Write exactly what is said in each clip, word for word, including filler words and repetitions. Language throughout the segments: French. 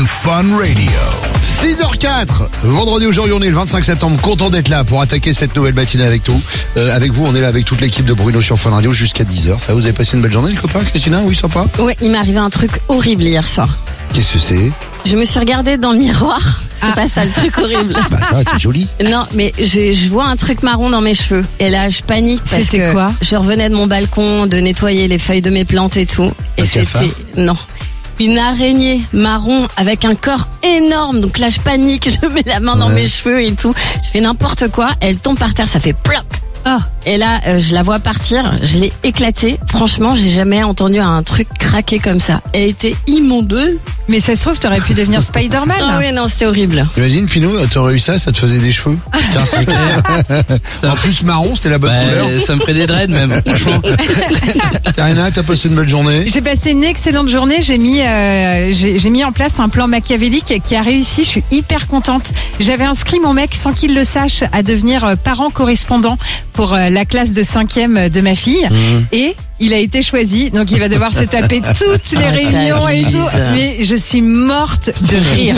on Fun Radio. six heures quatre, vendredi aujourd'hui, on est le vingt-cinq septembre, content d'être là pour attaquer cette nouvelle matinée avec tout. Euh, avec vous, on est là avec toute l'équipe de Bruno sur Fun Radio jusqu'à dix heures. Ça, vous avez passé une belle journée, les copains, Christina? Oui, sympa? Ouais, il m'est arrivé un truc horrible hier soir. Qu'est-ce que c'est? Je me suis regardée dans le miroir. C'est ah. pas ça le truc horrible. Bah ça, t'es jolie. Non, mais je, je vois un truc marron dans mes cheveux. Et là, je panique parce c'était que quoi je revenais de mon balcon, de nettoyer les feuilles de mes plantes et tout. Et un c'était cafard. non. Une araignée marron avec un corps énorme. Donc là, je panique, je mets la main dans Ouais. mes cheveux et tout. Je fais n'importe quoi. Elle tombe par terre, ça fait ploc. Oh. Et là, euh, je la vois partir. Je l'ai éclatée. Franchement, j'ai jamais entendu un truc craquer comme ça. Elle était immonde. Mais ça se trouve, t'aurais pu devenir Spider-Man. Ah oui, non, c'était horrible. Imagine, Pinot, t'aurais eu ça, ça te faisait des cheveux. Putain, c'est clair. En plus, marron, c'était la bonne Bah, couleur. ça me ferait des dreads même, franchement. Karina, t'as passé une belle journée? J'ai passé une excellente journée. J'ai mis, euh, j'ai, j'ai mis en place un plan machiavélique qui a réussi. Je suis hyper contente. J'avais inscrit mon mec sans qu'il le sache à devenir euh, parent correspondant pour euh, la classe de cinquième de ma fille. Mmh. Et il a été choisi, donc il va devoir se taper toutes les Ah, réunions et t'abuses. tout. Mais je suis morte de rire.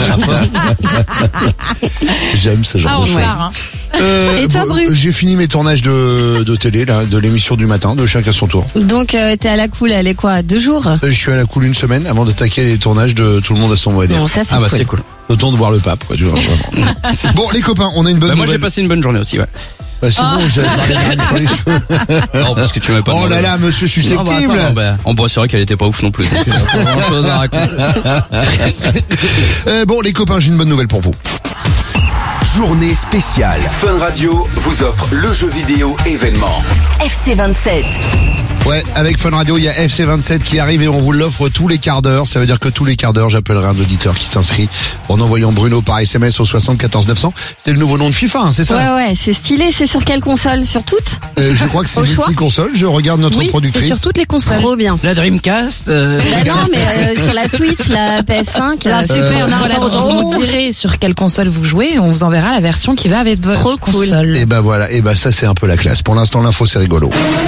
J'aime ce genre Ah, on de choses. part, hein. Euh, Et toi, bon, Bru? J'ai fini mes tournages de, de télé, là, de l'émission du matin, de Chacun son tour. Donc, euh, t'es à la cool, elle est quoi? Deux jours? Euh, Je suis à la cool une semaine avant d'attaquer les tournages de Tout le monde à son mot à dire. Bon, ça, c'est Ah bah cool. c'est cool. Le temps de voir le pape, quoi, tu vois, vraiment. Bon, les copains, on a une bonne Bah, moi j'ai nouvelle. passé une bonne journée aussi, ouais. Bah, c'est bon, j'avais pas les graines sur les cheveux. Non, parce que tu m'avais pas Oh demandé. là là, monsieur Non, bah, susceptible. attends, bah, on bah, c'est vrai qu'elle était pas ouf non plus. Donc, euh, pas grand chose à raconter. Euh, bon, les copains, j'ai une bonne nouvelle pour vous. Journée spéciale. Fun Radio vous offre le jeu vidéo événement. F C vingt-sept. Ouais, avec Fun Radio, il y a F C vingt-sept qui arrive et on vous l'offre tous les quarts d'heure. Ça veut dire que tous les quarts d'heure, j'appellerai un auditeur qui s'inscrit en envoyant Bruno par S M S au soixante-quatorze neuf cents. C'est le nouveau nom de FIFA, hein, c'est ça? Ouais, ouais, c'est stylé. C'est sur quelle console? Sur toutes? Euh, je crois que c'est Au choix multi-console. Je regarde notre Oui, c'est productrice. sur toutes les consoles. Trop bien. La Dreamcast. euh, Bah non, mais euh, sur la Switch, la P S cinq. Ah, euh, super, non, voilà, attends, trop vous drôle. nous direz sur quelle console vous jouez et on vous enverra la version qui va avec votre Trop cool. console. Et ben voilà, et ben ça c'est un peu la classe. Pour l'instant, l'info c'est rigolo.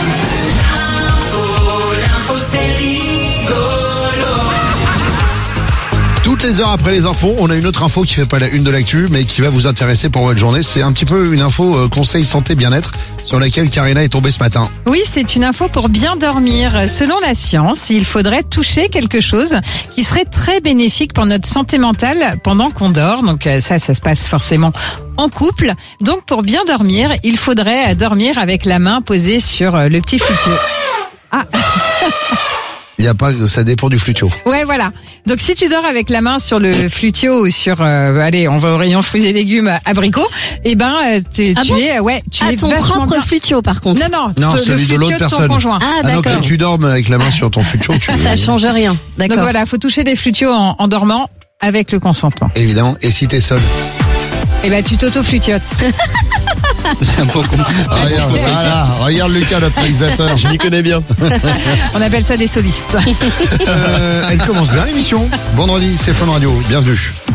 Toutes les heures après les infos, on a une autre info qui fait pas la une de l'actu, mais qui va vous intéresser pour votre journée. C'est un petit peu une info euh, conseil santé bien-être sur laquelle Karina est tombée ce matin. Oui, c'est une info pour bien dormir. Selon la science, il faudrait toucher quelque chose qui serait très bénéfique pour notre santé mentale pendant qu'on dort. Donc euh, ça, ça se passe forcément en couple. Donc pour bien dormir, il faudrait euh, dormir avec la main posée sur euh, le petit flutio. Ah, Il y a pas, ça dépend du flutio. ouais, voilà. Donc si tu dors avec la main sur le flutio ou sur, euh, allez, on va au rayon fruits et légumes abricots, eh ben, euh, t'es- Ah tu bon es, ouais, tu Ah, es ton vachement propre bien. flutio, par contre. Non, non, Non, te- celui le de flutio l'autre de ton personne. conjoint. Ah, Ah non, d'accord. que tu dormes avec la main sur ton flutio, tu... Ça change rien. Donc D'accord. voilà, faut toucher des flutios en, en dormant avec le consentement. Évidemment. Et si t'es seul? Eh ben, tu t'auto-flutiotes. C'est un peu con. Regarde, voilà, regarde Lucas, notre réalisateur. Je m'y connais bien. On appelle ça des solistes. Euh, elle commence bien l'émission. Vendredi, c'est Fun Radio. Bienvenue.